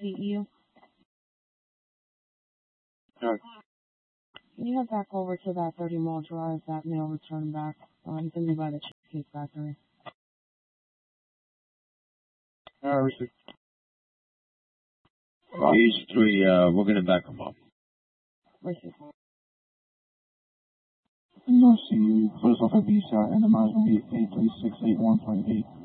CEU. Sure. Can you head back over to that 30 Mall Drive, that mail return back? He's in by the Cheesecake Factory. Received. Page 3, we're going to back them up. Received. No CU, first off at B-side, and the miles will be 83681.8.